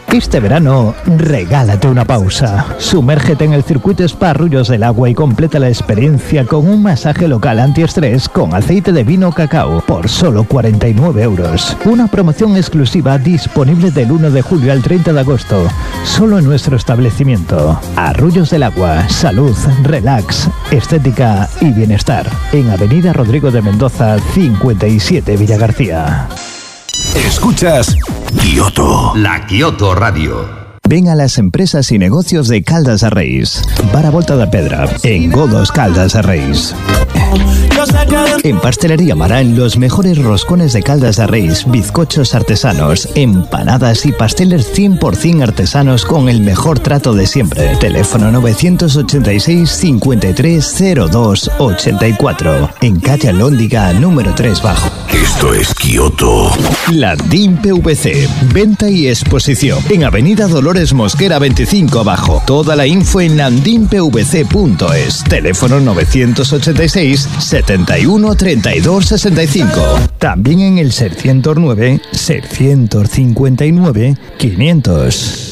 Este verano, regálate una pausa. Sumérgete en el circuito Spa Arroyos del Agua y completa la experiencia con un masaje local antiestrés con aceite de vino cacao por solo 49 euros. Una promoción exclusiva disponible del 1 de julio al 30 de agosto. Solo en nuestro establecimiento. Arroyos del Agua. Salud, relax, estética y bienestar. En Avenida Rodrigo de Mendoza, 57 Villagarcía. Escuchas Kioto. La Kioto Radio. Ven a las empresas y negocios de Caldas de Reis. Para Volta de Pedra, en Godos Caldas de Reis. En Pastelería Marán, los mejores roscones de Caldas de Reis, bizcochos artesanos, empanadas y pasteles 100% artesanos con el mejor trato de siempre. Teléfono 986 5302 84. En calle Alhóndiga, número 3 bajo. Esto es Kioto. Landín PVC. Venta y exposición. En Avenida Dolores Mosquera 25 abajo. Toda la info en landinpvc.es. Teléfono 986 71 32 65. También en el 609 659 500.